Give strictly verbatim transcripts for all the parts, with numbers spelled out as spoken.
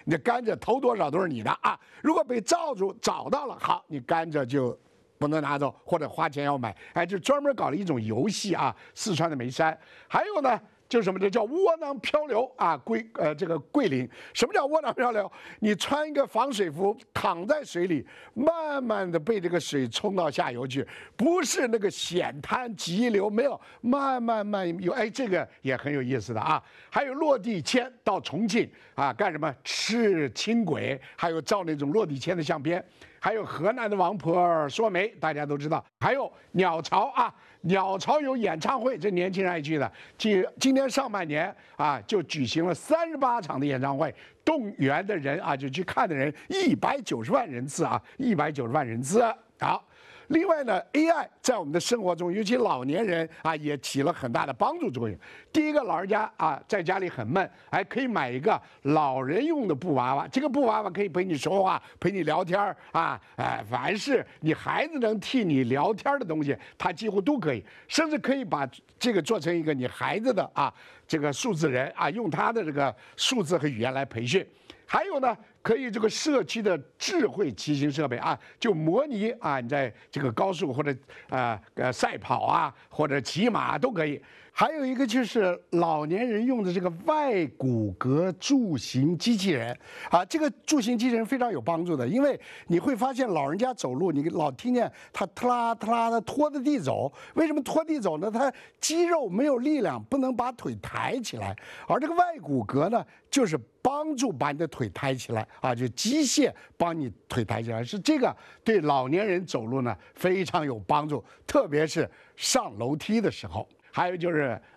你的甘蔗投多少都是你的啊。如果被罩住找到了，好，你甘蔗就不能拿走，或者花钱要买。哎，就专门搞了一种游戏啊，四川的眉山。还有呢。 就是什么？这叫窝囊漂流啊！桂呃，这个桂林，什么叫窝囊漂流？你穿一个防水服，躺在水里，慢慢的被这个水冲到下游去，不是那个险滩急流，没有，慢慢慢有。哎，这个也很有意思的啊。还有落地签到重庆啊，干什么？吃轻轨，还有照那种落地签的相片。还有河南的王婆说媒，大家都知道。还有鸟巢啊。 鸟巢有演唱会，这年轻人爱去的。今今年上半年啊，就举行了三十八场的演唱会，动员的人啊，就去看的人一百九十万人次啊，一百九十万人次。好，另外呢 ，A I 在我们的生活中，尤其老年人啊，也起了很大的帮助作用。第一个，老人家啊，在家里很闷，还可以买一个老人用的布娃娃。这个布娃娃可以陪你说话，陪你聊天啊，哎，凡是你孩子能替你聊天的东西，它几乎都可以，甚至可以把这个做成一个你孩子的啊，这个数字人啊，用他的这个数字和语言来培训。 还有呢，可以这个社区的智慧骑行设备啊，就模拟啊，你在这个高速或者呃呃赛跑啊，或者骑马都可以。还有一个就是老年人用的这个外骨骼助行机器人啊，这个助行机器人非常有帮助的，因为你会发现老人家走路，你老听见他特拉特拉的拖着地走，为什么拖地走呢？他肌肉没有力量，不能把腿抬起来，而这个外骨骼呢，就是帮助把你的腿抬起来啊，就机械帮你腿抬起来，是这个对老年人走路呢非常有帮助，特别是上楼梯的时候。 还有就是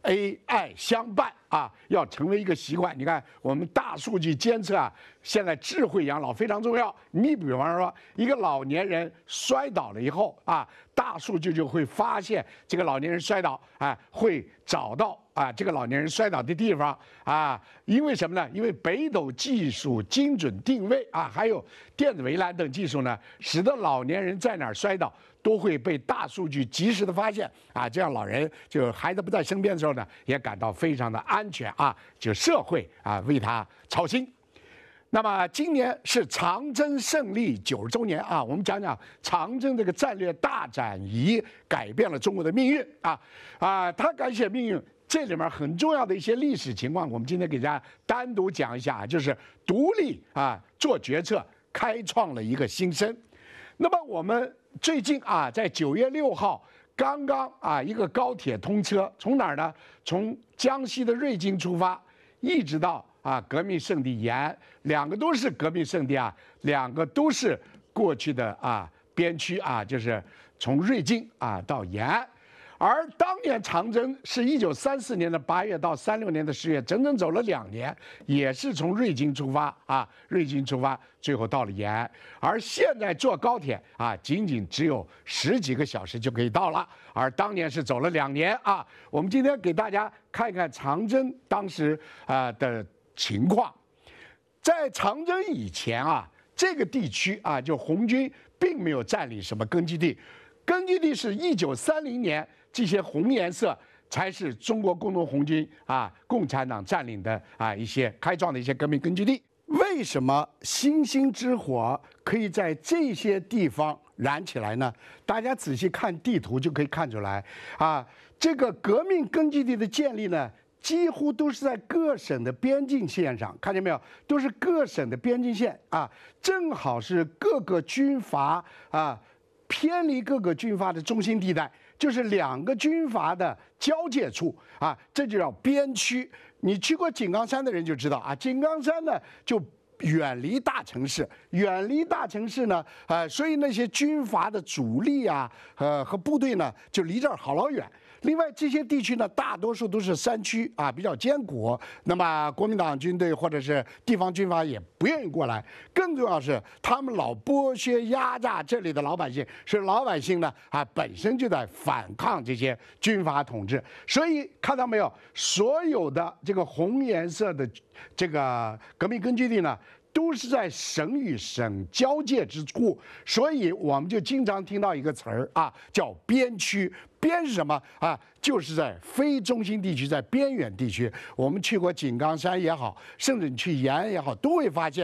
A I 相伴啊，要成为一个习惯。你看，我们大数据监测啊，现在智慧养老非常重要。你比方说，一个老年人摔倒了以后啊，大数据就会发现这个老年人摔倒，啊，会找到啊这个老年人摔倒的地方啊。因为什么呢？因为北斗技术精准定位啊，还有电子围栏等技术呢，使得老年人在哪儿摔倒。 都会被大数据及时的发现啊，这样老人就孩子不在身边的时候呢，也感到非常的安全啊，就社会啊为他操心。那么今年是长征胜利九十周年啊，我们讲讲长征这个战略大转移改变了中国的命运啊啊，它改写命运。 这里面很重要的一些历史情况，我们今天给大家单独讲一下，就是独立啊做决策，开创了一个新生。那么我们最近啊，在九月六号刚刚啊一个高铁通车，从哪儿呢？从江西的瑞金出发，一直到啊革命圣地延安，两个都是革命圣地啊，两个都是过去的啊边区啊，就是从瑞金啊到延安。 而当年长征是一九三四年的八月到三六年的十月，整整走了两年，也是从瑞金出发啊，瑞金出发，最后到了延安。而现在坐高铁啊，仅仅只有十几个小时就可以到了，而当年是走了两年啊。我们今天给大家看一看长征当时啊的情况。在长征以前啊，这个地区啊，就红军并没有占领什么根据地，根据地是一九三零年。 这些红颜色才是中国工农红军啊，共产党占领的啊一些开创的一些革命根据地。为什么星星之火可以在这些地方燃起来呢？大家仔细看地图就可以看出来啊，这个革命根据地的建立呢，几乎都是在各省的边境线上，看见没有？都是各省的边境线啊，正好是各个军阀啊偏离各个军阀的中心地带。 就是两个军阀的交界处啊，这就叫边区。你去过井冈山的人就知道啊，井冈山呢就远离大城市，远离大城市呢，呃，所以那些军阀的主力啊，呃和部队呢就离这儿好老远。 另外，这些地区呢，大多数都是山区啊，比较艰苦。那么，国民党军队或者是地方军阀也不愿意过来。更重要是，他们老剥削压榨这里的老百姓，是老百姓呢啊本身就在反抗这些军阀统治。所以看到没有，所有的这个红颜色的这个革命根据地呢。 都是在省与省交界之处，所以我们就经常听到一个词儿啊，叫边区。边是什么啊？就是在非中心地区，在边远地区。我们去过井冈山也好，甚至你去延安也好，都会发现。